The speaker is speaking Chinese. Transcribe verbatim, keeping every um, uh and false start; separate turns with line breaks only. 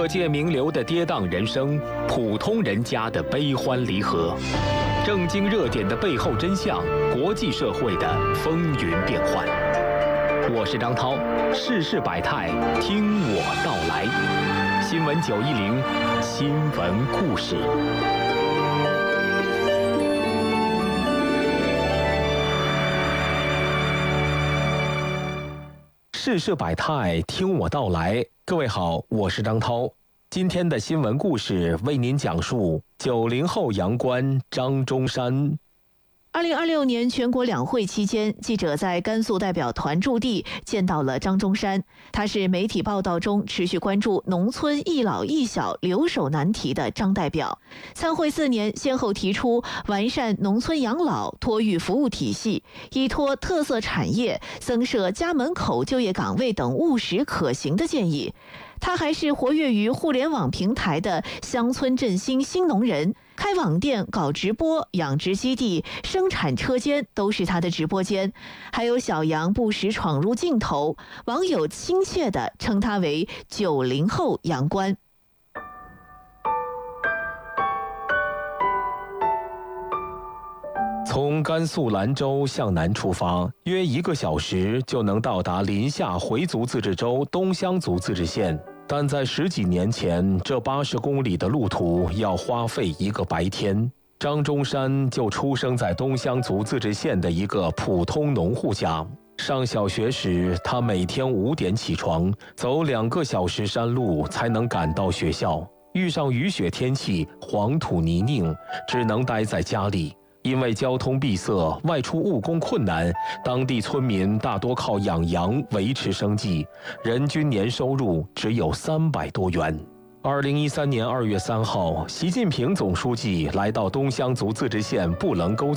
界名流的跌宕人生，普通人家的悲欢离合，正经热点的背后真相，国际社会的风云变幻。我是张涛，世事百态，听我道来。新闻九一零，新闻故事。世事百态，听我道来。各位好，我是张涛。今天的新闻故事为您讲述九零后洋官张中山。
二零二六年全国两会期间，记者在甘肃代表团驻地见到了张中山。他是媒体报道中持续关注农村一老一小留守难题的张代表。参会四年，先后提出完善农村养老托育服务体系，依托特色产业，增设家门口就业岗位等务实可行的建议。他还是活跃于互联网平台的乡村振兴新农人，开网店、搞直播、养殖基地、生产车间都是他的直播间。还有小羊不时闯入镜头，网友亲切地称他为九零后洋官。
从甘肃兰州向南出发，约一个小时就能到达临夏回族自治州东乡族自治县。但在十几年前，这八十公里的路途要花费一个白天。张中山就出生在东乡族自治县的一个普通农户家。上小学时，他每天五点起床，走两个小时山路才能赶到学校。遇上雨雪天气，黄土泥泞，只能待在家里。因为交通闭塞，外出务工困难，当地村民大多靠养羊维持生计，人均年收入只有三百多元。二零一三年二月三号，习近平总书记来到东乡族自治县布棱沟